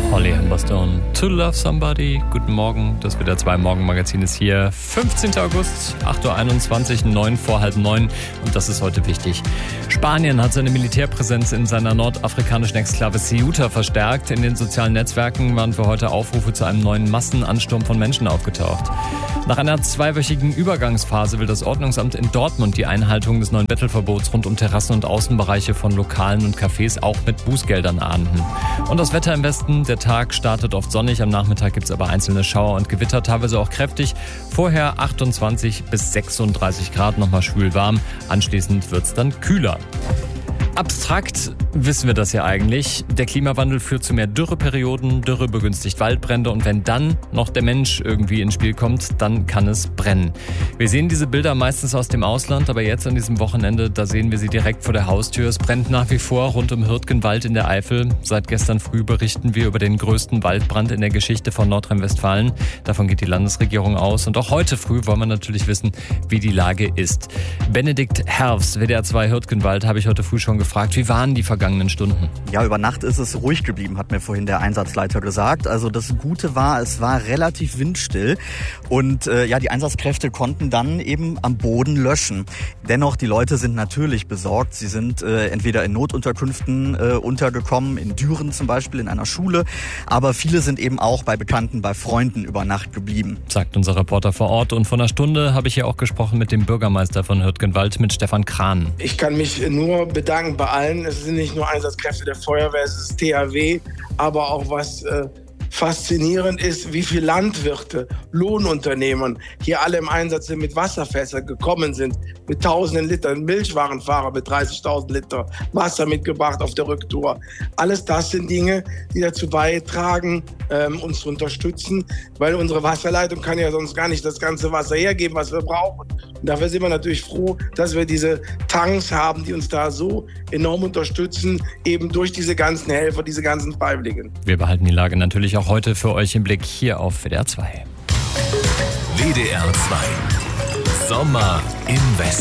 Holly Humberstone, To Love Somebody. Guten Morgen, das WDR 2 Morgenmagazin ist hier. 15. August, 8.21 Uhr, 9 vor halb 9. Und das ist heute wichtig. Spanien hat seine Militärpräsenz in seiner nordafrikanischen Exklave Ceuta verstärkt. In den sozialen Netzwerken waren für heute Aufrufe zu einem neuen Massenansturm von Menschen aufgetaucht. Nach einer 2-wöchigen Übergangsphase will das Ordnungsamt in Dortmund die Einhaltung des neuen Bettelverbots rund um Terrassen und Außenbereiche von Lokalen und Cafés auch mit Bußgeldern ahnden. Und das Wetter im Westen, der Tag startet oft sonnig, am Nachmittag gibt es aber einzelne Schauer und Gewitter, teilweise auch kräftig. Vorher 28 bis 36 Grad, nochmal schwül warm, anschließend wird es dann kühler. Abstrakt wissen wir das ja eigentlich. Der Klimawandel führt zu mehr Dürreperioden, Dürre begünstigt Waldbrände und wenn dann noch der Mensch irgendwie ins Spiel kommt, dann kann es brennen. Wir sehen diese Bilder meistens aus dem Ausland, aber jetzt an diesem Wochenende, da sehen wir sie direkt vor der Haustür. Es brennt nach wie vor rund um Hürtgenwald in der Eifel. Seit gestern früh berichten wir über den größten Waldbrand in der Geschichte von Nordrhein-Westfalen. Davon geht die Landesregierung aus und auch heute früh wollen wir natürlich wissen, wie die Lage ist. Benedikt Herfs, WDR 2 Hürtgenwald, habe ich heute früh schon gefragt, wie waren die vergangenen Stunden? Ja, über Nacht ist es ruhig geblieben, hat mir vorhin der Einsatzleiter gesagt. Also das Gute war, es war relativ windstill und die Einsatzkräfte konnten dann eben am Boden löschen. Dennoch, die Leute sind natürlich besorgt. Sie sind entweder in Notunterkünften untergekommen, in Düren zum Beispiel, in einer Schule, aber viele sind eben auch bei Bekannten, bei Freunden über Nacht geblieben. Sagt unser Reporter vor Ort und vor einer Stunde habe ich hier auch gesprochen mit dem Bürgermeister von Hürtgenwald, mit Stefan Krahn. Ich kann mich nur bedanken bei allen. Es sind nicht nur Einsatzkräfte der Feuerwehr, es ist THW, aber auch was faszinierend ist, wie viele Landwirte, Lohnunternehmen hier alle im Einsatz sind, mit Wasserfässern gekommen sind, mit tausenden Litern, Milchwarenfahrer mit 30.000 Liter Wasser mitgebracht auf der Rücktour. Alles das sind Dinge, die dazu beitragen, uns zu unterstützen, weil unsere Wasserleitung kann ja sonst gar nicht das ganze Wasser hergeben, was wir brauchen. Und dafür sind wir natürlich froh, dass wir diese Tanks haben, die uns da so enorm unterstützen, eben durch diese ganzen Helfer, diese ganzen Freiwilligen. Wir behalten die Lage natürlich auch heute für euch im Blick hier auf WDR 2. WDR 2 Sommer im Westen.